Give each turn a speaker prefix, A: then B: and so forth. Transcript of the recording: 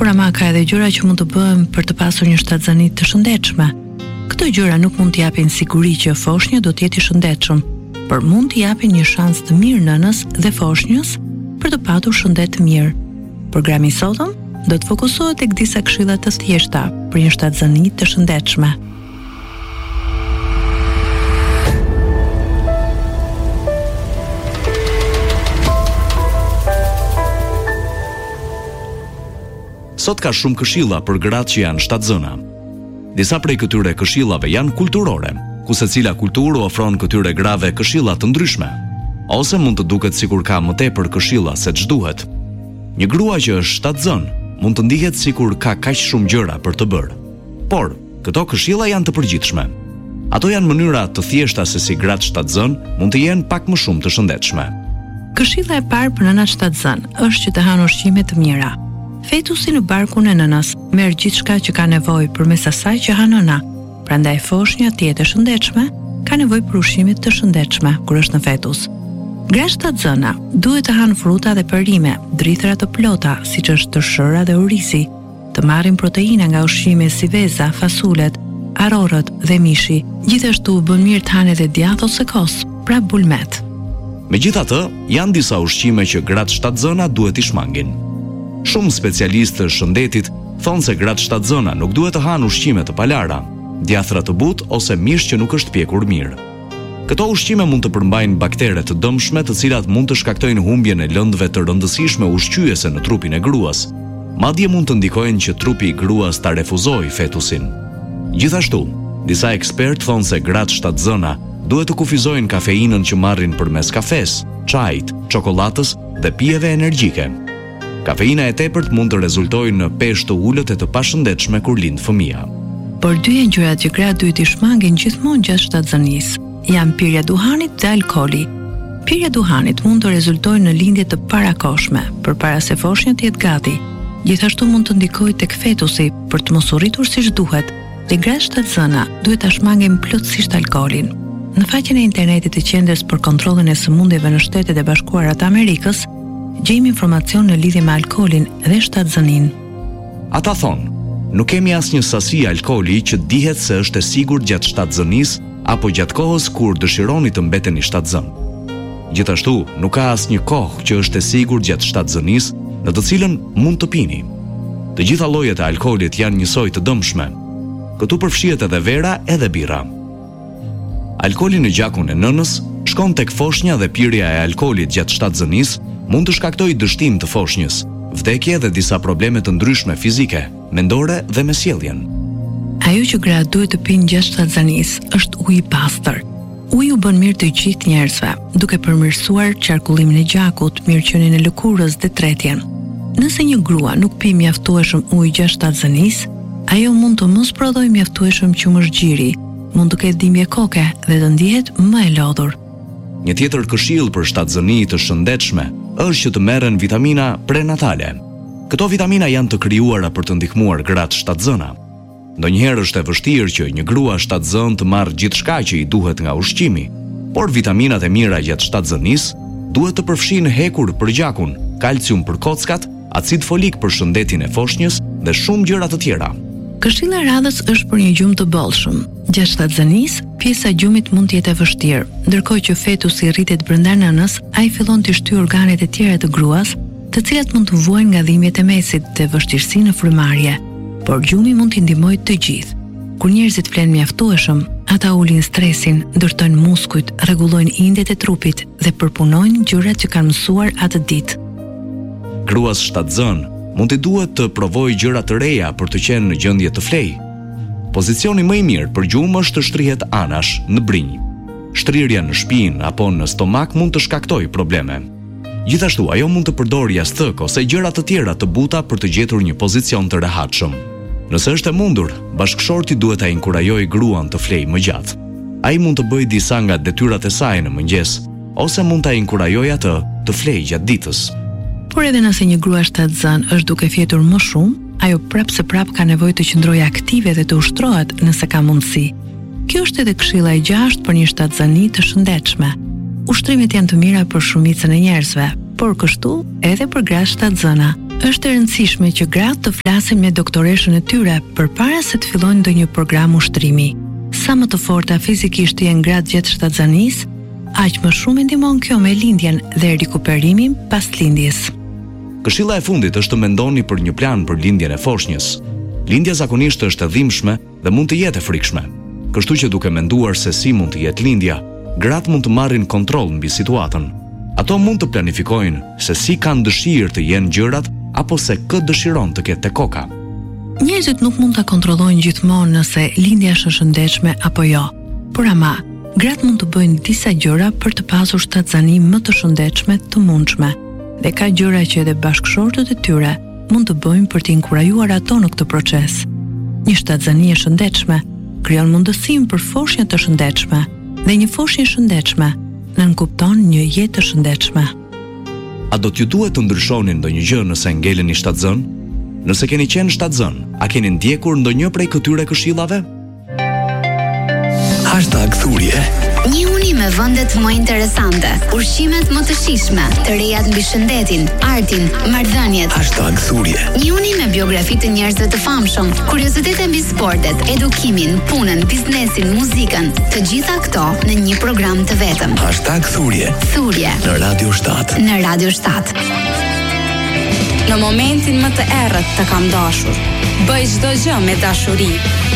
A: por ama ka edhe gjëra që mund të bëhem për të pasur një shtatzëni të shëndetshme. Këto gjëra nuk mund të japin siguri që foshnja do të jetë i shëndetshëm, por mund të japin një shans të mirë nënës dhe foshnjës për të patur shëndet të mirë. Programi i sotëm do të fokusohet tek disa këshilla të thjeshta për një shtatzëni të shëndetshme.
B: Sot ka shumë këshilla për gratë që janë shtatzëna. Disa prej këtyre këshillave janë kulturore, ku secila kulturë ofron këtyre grave këshilla të ndryshme, ose mund të duket sikur ka më tepër këshilla se ç'duhet. Një grua që është shtatzën mund të ndihet sikur ka kaq shumë gjëra për të bërë. Por, këto këshilla janë të përgjithshme. Ato janë mënyra të thjeshta se si gratë shtatzën mund të jenë pak më shumë të shëndetshme.
A: Këshilla e parë për nënat shtatzën është që të hanë ushqime të mira. Fetusi në barkun e nënës merr gjithçka që ka nevojë përmes asaj që ha nëna. Prandaj foshnja të jetë e shëndetshme ka nevojë për ushqime të shëndetshme kur është në fetus. Gratë shtatzëna duhet të hanë fruta dhe perime, drithëra të plota, siç është tërshëra dhe orisi, të marrin proteina nga ushqime si veza, fasulet, arrorët dhe mishi. Gjithashtu bën mirë të hanë edhe djathë ose kos, pra bulmet.
B: Megjithatë, janë disa ushqime që gratë shtatzëna duhet i shmangin. Shumë specialistë të shëndetit thonë se gratë shtatzëna nuk duhet të hanë ushqime të palara, djathra të butë ose mish që nuk është pjekur mirë. Këto ushqime mund të përmbajnë baktere të dëmshme, të cilat mund të shkaktojnë humbjen e lëndëve të rëndësishme ushqyese në trupin e gruas. Madje mund të ndikojnë që trupi i gruas ta refuzojë fetusin. Gjithashtu, disa ekspertë thonë se gratë shtatzëna duhet të kufizojnë kafeinën që marrin përmes kafes, çajit, çokoladës dhe pijeve energjike. Kafeina e tepërt mund të rezultojë në peshë të ulët e të pashëndetshme kur lind fëmia.
A: Por dy gjërat që gratë duhet i shmangin gjithmonë gjatë shtatzënisë janë pirja e duhanit dhe alkooli. Pirja e duhanit mund të rezultojë në lindje të parakoshme, përpara se foshnja të jetë gati. Gjithashtu mund të ndikojë tek fetusi për të mos u rritur siç duhet, dhe gratë shtatzëna duhet ta shmangin plotësisht alkoolin. Në faqen e internetit të Qendrës për Kontrollin e Sëmundjeve në Shtetet e Bashkuara të Amerikës, gjejmë informacion në lidhje me alkoolin dhe shtatzëninë.
B: Ata thonë, nuk kemi asnjë sasi alkooli që dihet se është e sigurt gjatë shtatzënisë apo gjatë kohës kur dëshironi të mbeteni shtatzën. Gjithashtu, nuk ka asnjë kohë që është e sigurt gjatë shtatzënisë në të cilën mund të pini. Të gjitha llojet e alkoolit janë njësoj të dëmshme. Këtu përfshihet edhe vera edhe birra. Alkooli në gjakun e nënës shkon tek foshnja dhe pirja e alkoolit gjatë shtatzënisë mund të shkaktojë dështim të foshnjës, vdekje dhe disa probleme të ndryshme fizike, mendore dhe me sjelljen.
A: Ajo që gratë duhet të pinë gjatë shtatzënisë është ujë i pastër. Uji u bën mirë të gjithë njerëzve, duke përmirësuar qarkullimin e gjakut, mirëqenien e lëkurës dhe tretjen. Nëse një grua nuk pi mjaftueshëm ujë gjatë shtatzënisë, ajo mund të mos prodhojë mjaftueshëm qumëshgjiri, mund të ketë dhimbje koke dhe të ndihet më e lodhur.
B: Një tjetër këshill për shtatzëni të shëndetshme është që të merren vitamina prenatale. Këto vitamina janë të krijuara për të ndihmuar gratë shtatzëna. Ndonjëherë është e vështirë që një grua shtatzën të marrë gjithçka që i duhet nga ushqimi, por vitaminat e mira gjatë shtatzënisë duhet të përfshinë hekur për gjakun, kalcium për kockat, acid folik për shëndetin e foshnjës dhe shumë gjëra të tjera.
A: Këshilla e radhës është për një gjumë të bollshëm. Gjatë shtatzënisë, pjesa e gjumit mund të jetë e vështirë, ndërkohë që fetusi rritet brenda nënës, ai fillon të shtyjë organet e tjera të gruas, të cilat mund të vuajnë nga dhimbjet e mesit dhe vështirësi në frymarrje. Por gjumi mund t'i ndihmojë të gjithë. Kur njerëzit flen mjaftueshëm, ata ulin stresin, ndërtojnë muskujt, rregullojnë indet e trupit dhe përpunojnë gjërat që kanë mësuar atë ditë.
B: Gruas shtatzën mund t'i duhet të provojë gjëra të reja për të qenë në gjendje të flejë. Pozicioni më i mirë për gjumë është të shtrihet anash në brinj. Shtrirja në shpinë apo në stomak mund të shkaktojë probleme. Gjithashtu, ajo mund të përdorë jastëk ose gjëra të tjera të buta për të gjetur një pozicion të rehatshëm. Nëse është e mundur, bashkëshorti duhet ta inkurajojë gruan të flejë më gjatë. Ai mund të bëjë disa nga detyrat e saj në mëngjes, ose mund ta inkurajojë atë të flejë gjatë ditës.
A: Por edhe nëse një grua shtatzën është duke fjetur më shumë, ajo prap ka nevojë të qëndrojë aktive dhe të ushtrohet nëse ka mundësi. Kjo është edhe këshilla e 6 për një shtatzëni të shëndetshme. Ushtrimet janë të mira për shumicën e njerëzve, por kështu edhe për gratë shtatzëna Është e rëndësishme që gratë të flasin me doktoreshën e tyre përpara se të fillojnë ndonjë program ushtrimi. Sa më të forta fizikisht janë gratë gjatë shtatzanisë, aq më shumë ndihmon kjo me lindjen dhe rikuperimin pas lindjes.
B: Këshilla e fundit është të mendoni për një plan për lindjen e foshnjës. Lindja zakonisht është e dhimbshme dhe mund të jetë e frikshme. Kështu që duke menduar se si mund të jetë lindja, gratë mund të marrin kontroll mbi situatën. Ato mund të planifikojnë se si kanë dëshirë të jenë gjërat apo se kë dëshiron të ketë te koka.
A: Njerëzit nuk mund ta kontrollojnë gjithmonë nëse lindja është e shëndetshme apo jo. Por ama, gratë mund të bëjnë disa gjëra për të pasur shtatzani më të shëndetshme të mundshme. Dhe ka gjëra që edhe bashkëshortët e tyre mund të bëjnë për të inkurajuar ato në këtë proces. Një shtatzani e shëndetshme krijon mundësinë për foshnjë të shëndetshme, dhe një foshnjë e shëndetshme nënkupton një jetë të shëndetshme.
B: A do t'ju duhet të ndryshoni ndonjë gjë nëse ngeleni shtatzën? Nëse keni qenë shtatzën, a keni ndjekur ndonjë prej këtyre këshillave?
C: #thurje.
D: Një uni me vendet më interesante, ushqimet më të shijshme, të rejat mbi shëndetin, artin, marrëdhëniet.
C: #thurje.
D: Një uni me biografi të njerëzve të famshëm, kuriozitete mbi sportet, edukimin, punën, biznesin, muzikën, të gjitha këto në një program të vetëm.
C: #thurje.
D: Thurje
C: Në Radio 7.
D: në Radio 7.
E: Në momentin më të errët të kam dashur. Bëj çdo gjë me dashuri.